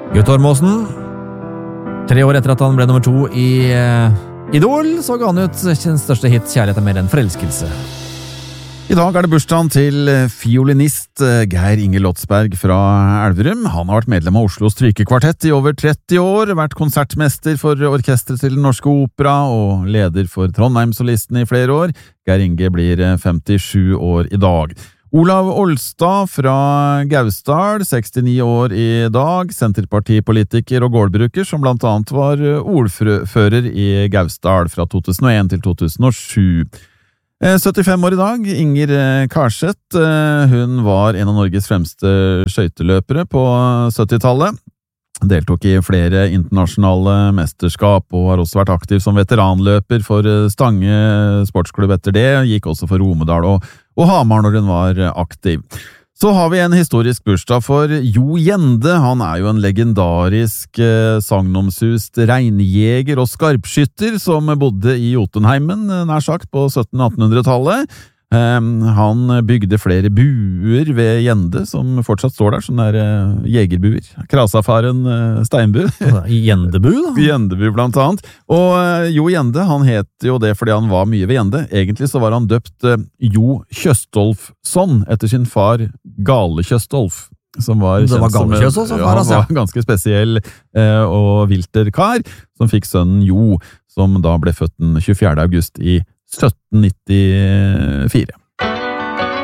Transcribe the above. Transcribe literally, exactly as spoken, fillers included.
Gutt Ormåsen. Tre år etter at han ble nummer to i uh, Idol, så ga han ut sin største hit, Kjærlighet er mer enn forelskelse. I dag er det bursdagen til fiolinist Geir Inge Lotsberg fra Elverum. Han har vært medlem av Oslo Strykekvartett i over tretti år, vært konsertmester for orkestret til Den Norske Opera og leder for Trondheimssolisten i flere år. Geir Inge blir femtisju år i dag. Olav Olstad fra Gausdal, sekstini år i dag, senterpartipolitiker og gårdbruker, som blant annet var ordfører i Gausdal fra to tusen og en til to tusen og sju. syttifem år i dag, Inger Karseth. Hun var en av Norges fremste skøyteløpere på syttitallet. Deltok i flere internasjonale mesterskap og har også vært aktiv som veteranløper for Stange sportsklubb etter det. Gikk også for Romedal og, og Hamar når hun var aktiv. Så har vi en historisk bursdag for Jo Gjende. Han er jo en legendarisk eh, sagnomsust reinjeger og skarpskytter som bodde i Jotunheimen, nær sagt, på sytten-attenhundretallet. Eh, han bygde flere buer ved Gjende, som fortsatt står der, som der eh, jegerbuer. Krasafaren eh, steinbu. Gjendebu, da? Gjendebu, blant annet. Og eh, Jo Gjende, han het jo det fordi han var mye ved Gjende. Egentlig så var han døpt eh, Jo Kjøstolfsson etter sin far Gale Kjøstolf, som var, det var Gale Kjøstolf, som far, altså. Han var ganske spesiell eh, og vilter kar, som fikk sønnen Jo, som da ble født den tjuefjerde august i sytten nittifire.